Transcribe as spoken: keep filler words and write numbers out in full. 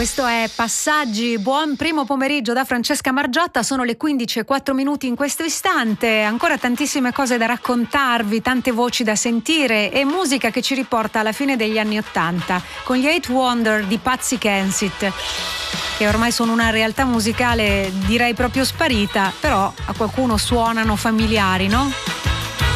Questo è Passaggi, buon primo pomeriggio da Francesca Margiotta, sono le quindici e quattro minuti in questo istante, ancora tantissime cose da raccontarvi, tante voci da sentire e musica che ci riporta alla fine degli anni Ottanta con gli Eight Wonder di Patsy Kensit, che ormai sono una realtà musicale direi proprio sparita, però a qualcuno suonano familiari, no?